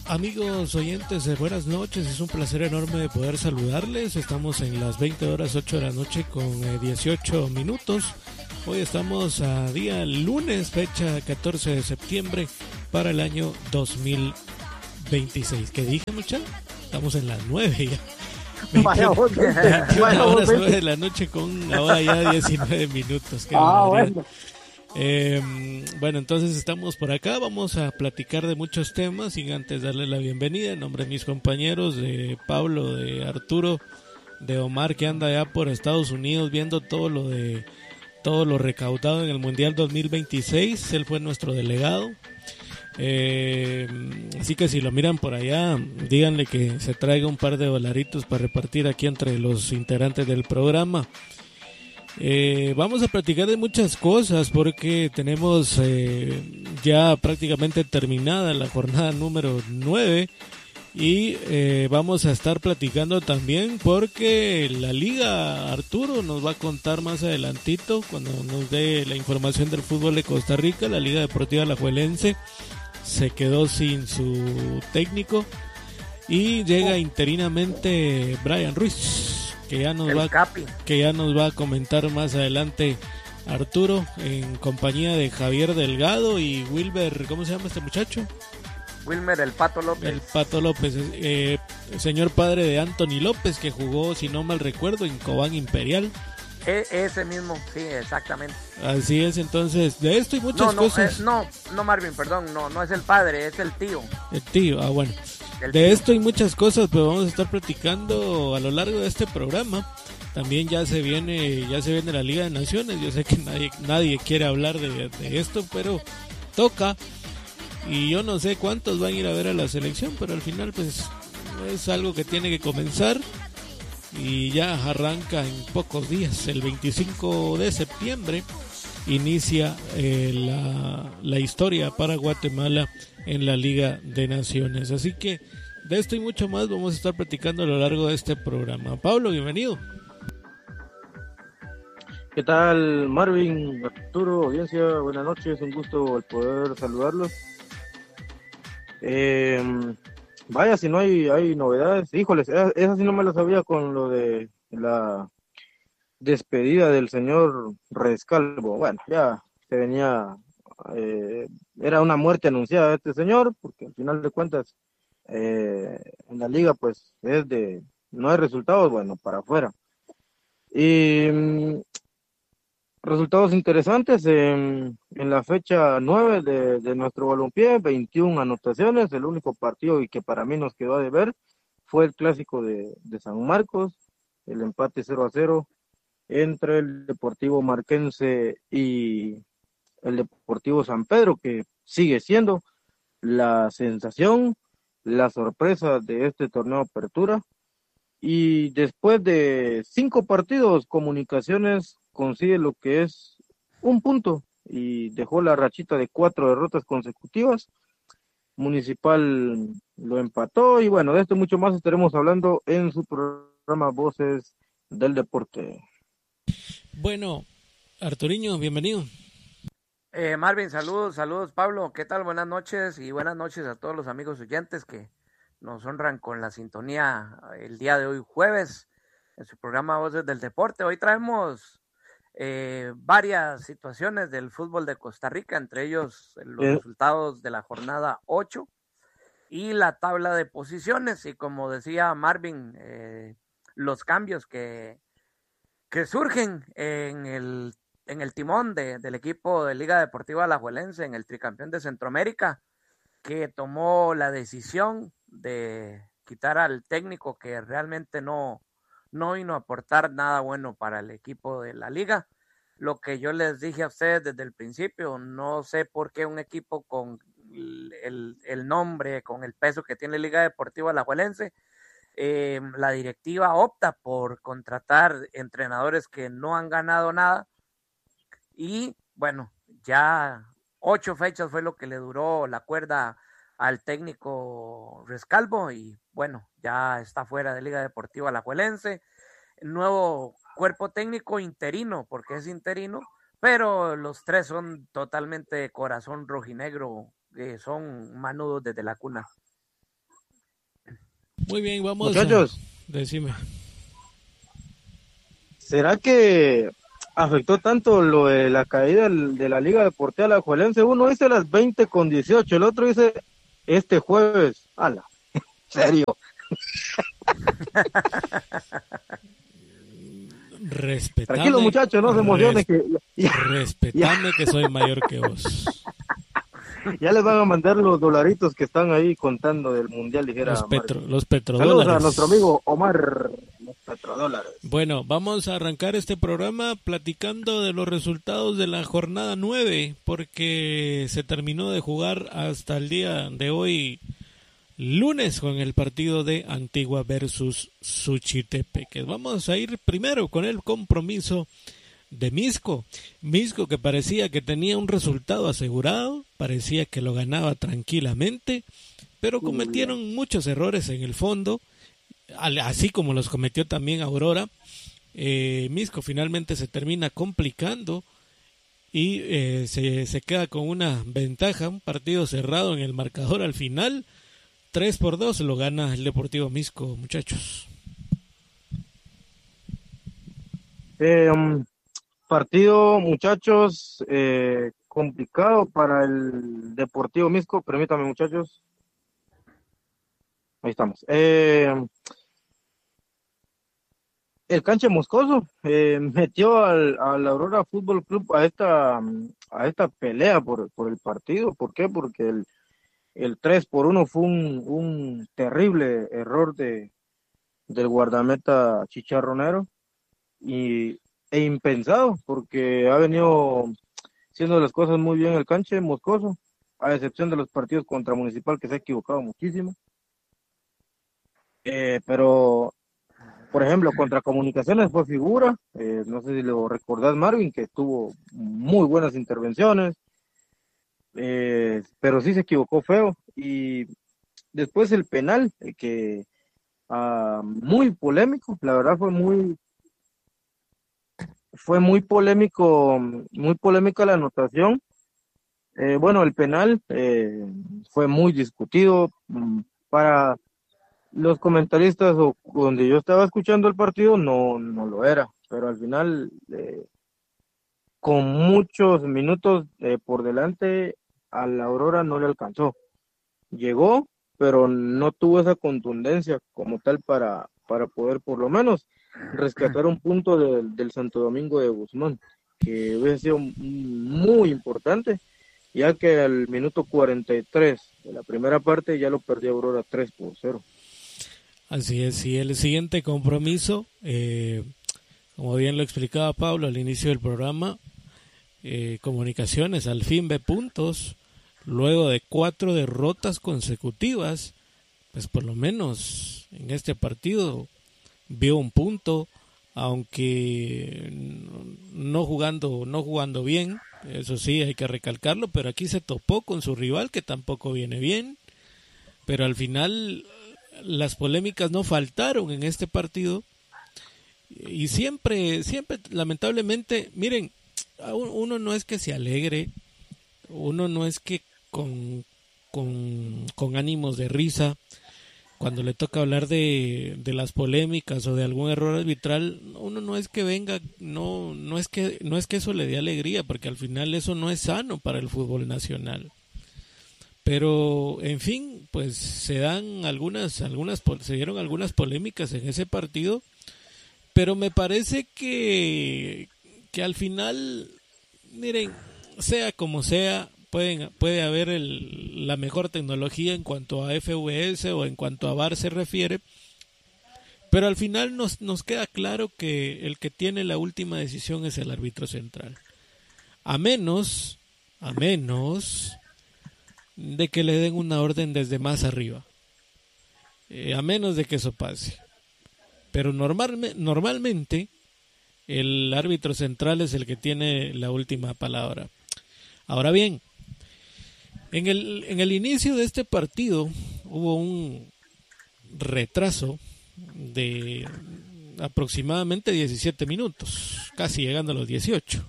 Amigos oyentes, buenas noches, es un placer enorme de poder saludarles. Estamos en las 20 horas 8 de la noche con 18 minutos. Hoy estamos a día lunes, fecha 14 de septiembre para el año 2026. ¿Qué dije, muchachos? Estamos en las 9 ya. 21 horas 9 de la noche con ahora ya 19 minutos. Bueno. Bueno, entonces estamos por acá, vamos a platicar de muchos temas sin antes darle la bienvenida en nombre de mis compañeros, de Pablo, de Arturo, de Omar, que anda ya por Estados Unidos viendo todo lo recaudado en el Mundial 2026. Él fue nuestro delegado, así que si lo miran por allá, díganle que se traiga un par de dolaritos para repartir aquí entre los integrantes del programa. Vamos a platicar de muchas cosas porque tenemos ya prácticamente terminada la jornada número 9 y vamos a estar platicando también porque la liga, Arturo nos va a contar más adelantito cuando nos dé la información del fútbol de Costa Rica. La Liga Deportiva Alajuelense se quedó sin su técnico y llega interinamente Brian Ruiz, que ya nos va a comentar más adelante Arturo, en compañía de Javier Delgado y Wilber, ¿cómo se llama este muchacho? Wilmer el Pato López. El Pato López, señor padre de Anthony López, que jugó, si no mal recuerdo, en Cobán Imperial. Ese mismo, sí, exactamente. Así es, entonces, de esto y muchas cosas. No, Marvin, perdón, no es el padre, es el tío. El tío, bueno. De esto y muchas cosas, pues vamos a estar platicando a lo largo de este programa. También ya se viene la Liga de Naciones. Yo sé que nadie quiere hablar de esto, pero toca. Y yo no sé cuántos van a ir a ver a la selección, pero al final pues es algo que tiene que comenzar. Y ya arranca en pocos días, el 25 de septiembre inicia la historia para Guatemala en la Liga de Naciones. Así que de esto y mucho más vamos a estar platicando a lo largo de este programa. Pablo, bienvenido. ¿Qué tal, Marvin, Arturo, audiencia? Buenas noches, un gusto el poder saludarlos. Vaya, si no hay novedades, híjoles, esa sí no me la sabía con lo de la despedida del señor Rescalvo. Bueno, ya se venía, era una muerte anunciada de este señor, porque al final de cuentas en la liga pues no hay resultados, bueno, para afuera. Y resultados interesantes en la fecha 9 de nuestro balompié, 21 anotaciones. El único partido y que para mí nos quedó a deber fue el clásico de San Marcos, el empate 0-0 entre el Deportivo Marquense y el Deportivo San Pedro, que sigue siendo la sensación, la sorpresa de este torneo Apertura. Y después de 5 partidos, Comunicaciones consigue lo que es un punto y dejó la rachita de 4 derrotas consecutivas. Municipal lo empató y bueno, de esto y mucho más estaremos hablando en su programa Voces del Deporte. Bueno, Arturiño, bienvenido. Marvin, saludos Pablo, ¿qué tal? Buenas noches y buenas noches a todos los amigos oyentes que nos honran con la sintonía el día de hoy jueves en su programa Voces del Deporte. Hoy traemos varias situaciones del fútbol de Costa Rica, entre ellos los resultados de la jornada 8 y la tabla de posiciones, y como decía Marvin, los cambios que surgen en el timón del equipo de Liga Deportiva Alajuelense, en el tricampeón de Centroamérica, que tomó la decisión de quitar al técnico que realmente no vino a aportar nada bueno para el equipo de la liga. Lo que yo les dije a ustedes desde el principio, no sé por qué un equipo con el nombre, con el peso que tiene Liga Deportiva Alajuelense, la directiva opta por contratar entrenadores que no han ganado nada. Y bueno, ya 8 fechas fue lo que le duró la cuerda al técnico Rescalvo y bueno, ya está fuera de Liga Deportiva Alajuelense. Nuevo cuerpo técnico interino, porque es interino, pero los tres son totalmente corazón rojinegro, son manudos desde la cuna. Muy bien, vamos muchachos, decime. ¿será que afectó tanto lo de la caída de la Liga Deportiva Alajuelense? Uno dice las 20:18, el otro dice este jueves. ¡Hala! ¿Serio? Respetame. Tranquilo, muchachos, no se emocionen. Respetame que soy mayor que vos. Ya les van a mandar los dolaritos que están ahí contando del mundial, dijera los petrodólares. Saludos a nuestro amigo Omar, los petrodólares. Bueno, vamos a arrancar este programa platicando de los resultados de la jornada 9, porque se terminó de jugar hasta el día de hoy, lunes, con el partido de Antigua versus Suchitepeques. Vamos a ir primero con el compromiso de Misco, que parecía que tenía un resultado asegurado, parecía que lo ganaba tranquilamente, pero cometieron muchos errores en el fondo, así como los cometió también Aurora. Misco finalmente se termina complicando y se queda con una ventaja, un partido cerrado en el marcador al final. 3-2 lo gana el Deportivo Misco, muchachos. Partido, muchachos, complicado para el Deportivo Misco. Permítame, muchachos. Ahí estamos. El Canche Moscoso metió al Aurora Fútbol Club a esta pelea por el partido. ¿Por qué? Porque el 3-1 fue un terrible error del guardameta chicharronero e impensado, porque ha venido haciendo las cosas muy bien el Canche Moscoso, a excepción de los partidos contra Municipal, que se ha equivocado muchísimo. Pero, por ejemplo, contra Comunicaciones fue figura, no sé si lo recordás, Marvin, que tuvo muy buenas intervenciones, pero sí se equivocó feo. Y después el penal, que muy polémico, la verdad fue muy polémica la anotación. Bueno, el penal fue muy discutido. Para los comentaristas o donde yo estaba escuchando el partido no lo era, pero al final con muchos minutos por delante a la Aurora no le alcanzó. Llegó, pero no tuvo esa contundencia como tal para poder por lo menos rescatar un punto del Santo Domingo de Guzmán, que hubiese sido muy importante, ya que al minuto 43 de la primera parte ya lo perdió Aurora 3-0. Así es, y el siguiente compromiso, como bien lo explicaba Pablo al inicio del programa, Comunicaciones al fin ve puntos, luego de 4 derrotas consecutivas, pues por lo menos en este partido vio un punto, aunque no jugando bien, eso sí hay que recalcarlo, pero aquí se topó con su rival que tampoco viene bien, pero al final las polémicas no faltaron en este partido y siempre lamentablemente, miren, uno no es que se alegre, uno no es que con ánimos de risa, cuando le toca hablar de las polémicas o de algún error arbitral, uno no es que venga, no es que eso le dé alegría, porque al final eso no es sano para el fútbol nacional. Pero en fin, pues se dieron algunas polémicas en ese partido, pero me parece que al final, miren, sea como sea, puede haber la mejor tecnología en cuanto a FVS o en cuanto a VAR se refiere, pero al final nos queda claro que el que tiene la última decisión es el árbitro central, a menos de que le den una orden desde más arriba, a menos de que eso pase, pero normalmente el árbitro central es el que tiene la última palabra. Ahora bien, en el inicio de este partido hubo un retraso de aproximadamente 17 minutos, casi llegando a los 18.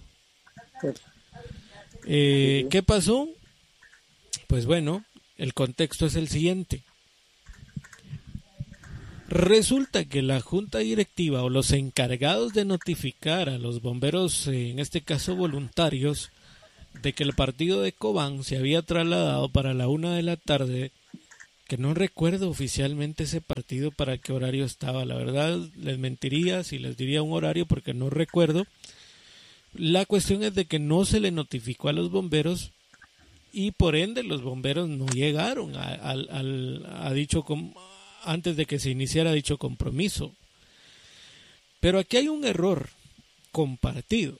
¿Qué pasó? Pues bueno, el contexto es el siguiente. Resulta que la junta directiva o los encargados de notificar a los bomberos, en este caso voluntarios, de que el partido de Cobán se había trasladado para la 1 de la tarde, que no recuerdo oficialmente ese partido para qué horario estaba, la verdad les mentiría si les diría un horario porque no recuerdo. La cuestión es de que no se le notificó a los bomberos y por ende los bomberos no llegaron a dicho antes de que se iniciara dicho compromiso. Pero aquí hay un error compartido.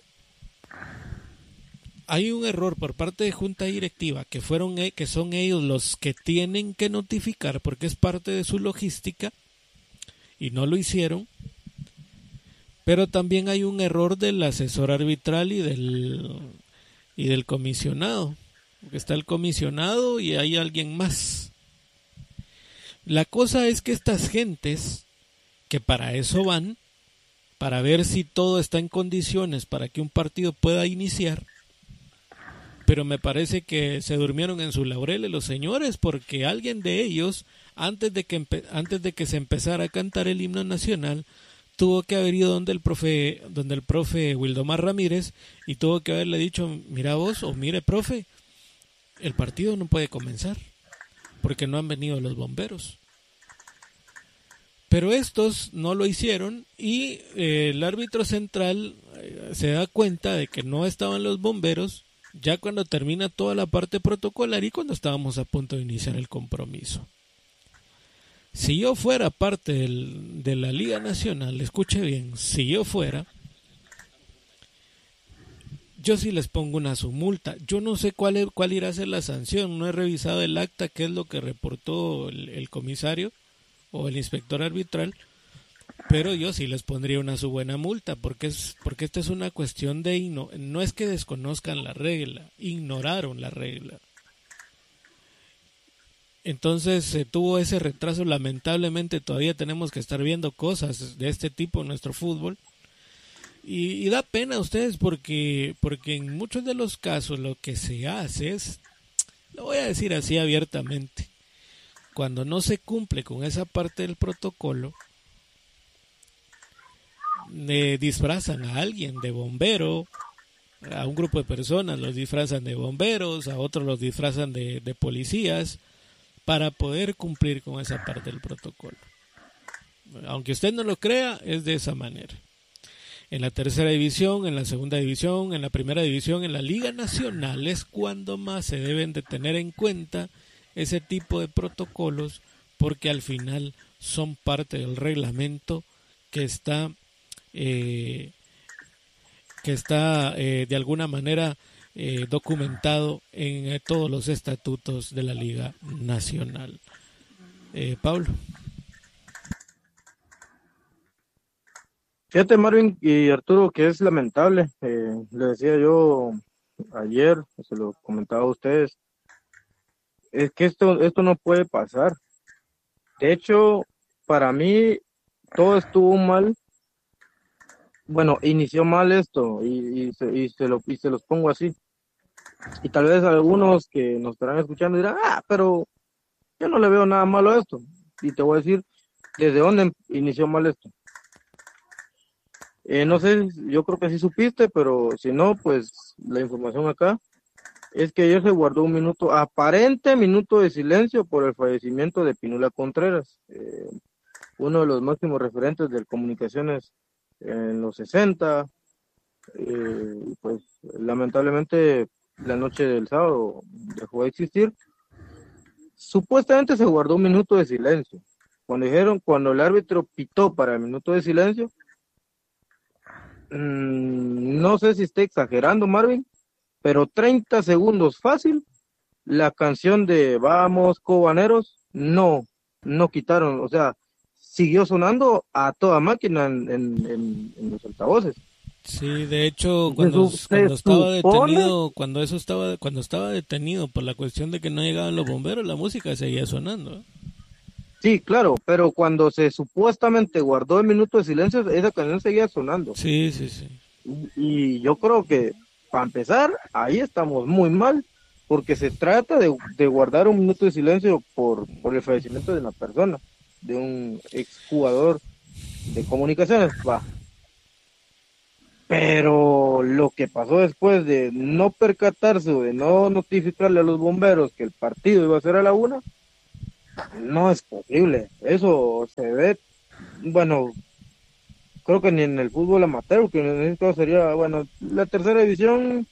Hay un error por parte de junta directiva que son ellos los que tienen que notificar porque es parte de su logística y no lo hicieron. Pero también hay un error del asesor arbitral y del comisionado. Porque está el comisionado y hay alguien más. La cosa es que estas gentes, que para eso van, para ver si todo está en condiciones para que un partido pueda iniciar, pero me parece que se durmieron en sus laureles los señores, porque alguien de ellos, antes de que se empezara a cantar el himno nacional, tuvo que haber ido donde el profe Wildomar Ramírez y tuvo que haberle dicho, mira vos, o mire profe, el partido no puede comenzar porque no han venido los bomberos. Pero estos no lo hicieron y el árbitro central se da cuenta de que no estaban los bomberos ya cuando termina toda la parte protocolar y cuando estábamos a punto de iniciar el compromiso. Si yo fuera parte de la Liga Nacional, escuche bien, si yo fuera, yo sí les pongo una submulta. Yo no sé cuál irá a ser la sanción, no he revisado el acta, qué es lo que reportó el comisario o el inspector arbitral, pero yo sí les pondría una su buena multa, porque esta es una cuestión de no es que desconozcan la regla, ignoraron la regla. Entonces se tuvo ese retraso, lamentablemente todavía tenemos que estar viendo cosas de este tipo en nuestro fútbol y da pena a ustedes porque en muchos de los casos lo que se hace es, lo voy a decir así abiertamente, cuando no se cumple con esa parte del protocolo, disfrazan a alguien de bombero, a un grupo de personas los disfrazan de bomberos, a otros los disfrazan de policías, para poder cumplir con esa parte del protocolo. Aunque usted no lo crea, es de esa manera. En la tercera división, en la segunda división, en la primera división, en la Liga Nacional es cuando más se deben de tener en cuenta ese tipo de protocolos, porque al final son parte del reglamento que está de alguna manera documentado en todos los estatutos de la Liga Nacional. Pablo. Fíjate, Marvin y Arturo, que es lamentable. Le decía yo ayer, se lo comentaba a ustedes, es que esto no puede pasar. De hecho, para mí todo estuvo mal. Bueno, inició mal esto y se los pongo así. Y tal vez algunos que nos estarán escuchando dirán, pero yo no le veo nada malo a esto. Y te voy a decir desde dónde inició mal esto. No sé, yo creo que sí supiste, pero si no, pues la información acá es que ayer se guardó un aparente minuto de silencio por el fallecimiento de Pinula Contreras, uno de los máximos referentes de comunicaciones en los 60, pues lamentablemente la noche del sábado dejó de existir. Supuestamente se guardó un minuto de silencio. Cuando el árbitro pitó para el minuto de silencio, no sé si estoy exagerando, Marvin, pero 30 segundos fácil, la canción de Vamos Cobaneros no quitaron, o sea, siguió sonando a toda máquina en los altavoces. Sí, de hecho, cuando estaba detenido por la cuestión de que no llegaban los bomberos, la música seguía sonando. Sí, claro, pero cuando se supuestamente guardó el minuto de silencio, esa canción seguía sonando. Sí. Y yo creo que, para empezar, ahí estamos muy mal, porque se trata de guardar un minuto de silencio por el fallecimiento de una persona. de un exjugador de Comunicaciones, va. Pero lo que pasó después de no percatarse o de no notificarle a los bomberos que el partido iba a ser a la 1, no es posible. Eso se ve, bueno, creo que ni en el fútbol amateur, que en este caso sería, bueno, la tercera división,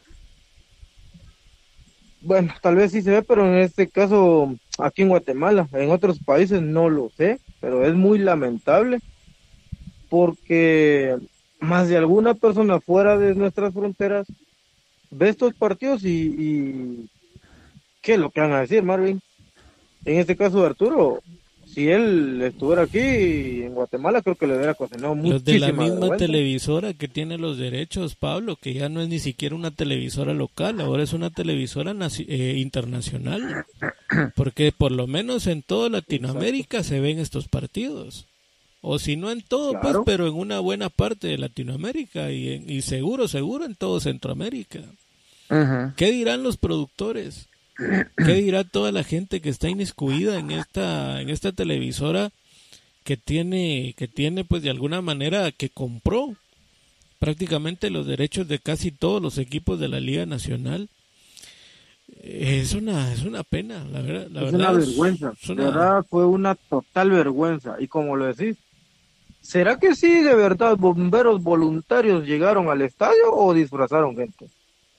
bueno, tal vez sí se ve, pero en este caso aquí en Guatemala, en otros países no lo sé, pero es muy lamentable porque más de alguna persona fuera de nuestras fronteras ve estos partidos y ¿qué es lo que van a decir, Marvin? En este caso de Arturo, si él estuviera aquí en Guatemala, creo que le hubiera cocinado muchísima Los de la misma vergüenza. televisora que tiene los derechos, Pablo, que ya no es ni siquiera una televisora local, ahora es una televisora internacional, porque por lo menos en toda Latinoamérica se ven estos partidos. O si no en todo, Claro. pues, pero en una buena parte de Latinoamérica y seguro en todo Centroamérica. Ujú. ¿Qué dirán los productores? ¿Qué dirá toda la gente que está inmiscuida en esta televisora que tiene pues de alguna manera que compró prácticamente los derechos de casi todos los equipos de la Liga Nacional? Es una pena, la verdad. Es una vergüenza, es una- de verdad fue una total vergüenza. Y como lo decís, ¿será que sí de verdad bomberos voluntarios llegaron al estadio o disfrazaron gente?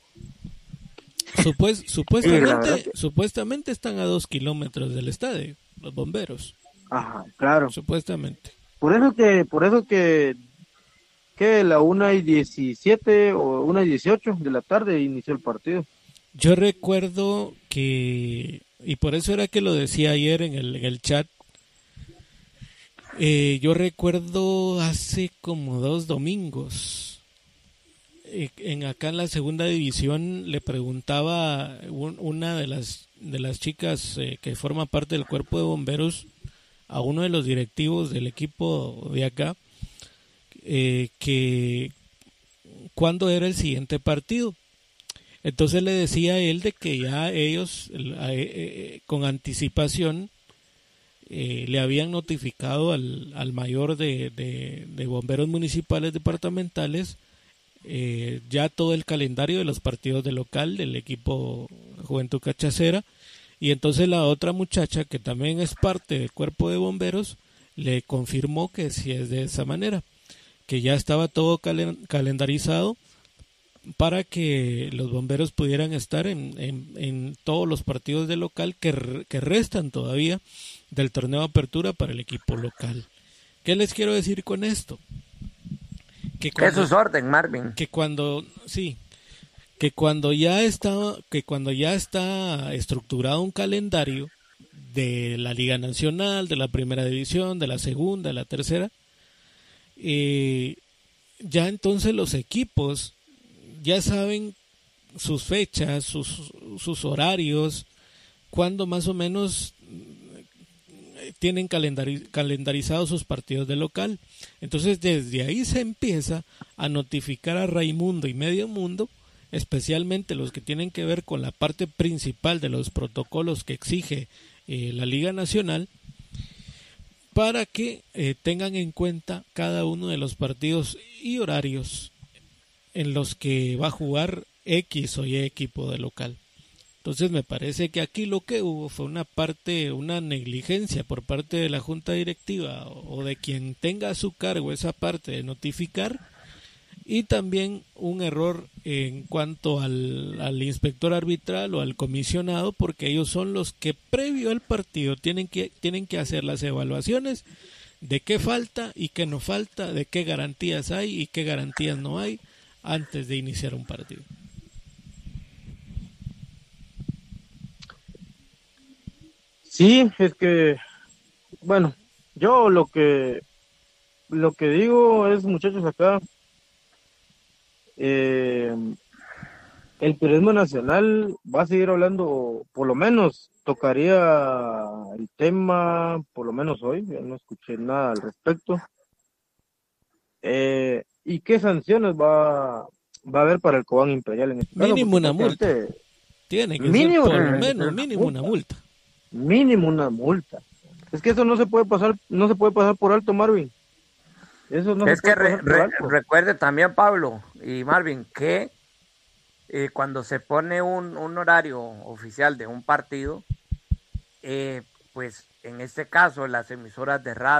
Supuestamente están a 2 kilómetros del estadio, los bomberos, Ajá, claro. supuestamente. Por eso que la 1:17 o 1:18 de la tarde inició el partido. Yo recuerdo que, y por eso era que lo decía ayer en el chat, yo recuerdo hace como 2 domingos, acá en la segunda división le preguntaba una de las chicas que forma parte del cuerpo de bomberos a uno de los directivos del equipo de acá, que cuándo era el siguiente partido. Entonces le decía a él de que ya ellos con anticipación le habían notificado al mayor de bomberos municipales departamentales ya todo el calendario de los partidos de local del equipo Juventud Cachacera, y entonces la otra muchacha que también es parte del cuerpo de bomberos le confirmó que sí es de esa manera, que ya estaba todo calendarizado para que los bomberos pudieran estar en todos los partidos de local que restan todavía del torneo de apertura para el equipo local. ¿Qué les quiero decir con esto? Eso es orden, Marvin. Que cuando ya está estructurado un calendario de la Liga Nacional, de la Primera División, de la Segunda, de la Tercera, ya entonces los equipos ya saben sus fechas, sus horarios, cuándo más o menos tienen calendarizados sus partidos de local. Entonces desde ahí se empieza a notificar a Raimundo y Medio Mundo, especialmente los que tienen que ver con la parte principal de los protocolos que exige la Liga Nacional, para que tengan en cuenta cada uno de los partidos y horarios en los que va a jugar X o Y equipo de local. Entonces me parece que aquí lo que hubo fue una negligencia por parte de la junta directiva o de quien tenga a su cargo esa parte de notificar, y también un error en cuanto al inspector arbitral o al comisionado, porque ellos son los que previo al partido tienen que hacer las evaluaciones de qué falta y qué no falta, de qué garantías hay y qué garantías no hay antes de iniciar un partido. Sí, es que, bueno, yo lo que digo es, muchachos, acá, el periodismo nacional va a seguir hablando, por lo menos tocaría el tema, por lo menos hoy, ya no escuché nada al respecto. ¿Y qué sanciones va a haber para el Cobán Imperial en este caso? Mínimo Porque una multa. prácticamente Tiene que mínimo ser por lo tiene que menos, ser mínimo una multa. mínimo una multa. Es que eso no se puede pasar por alto, Marvin. Eso no Es se puede que pasar por alto. recuerde también, Pablo y Marvin, que cuando se pone un horario oficial de un partido, pues en este caso las emisoras de radio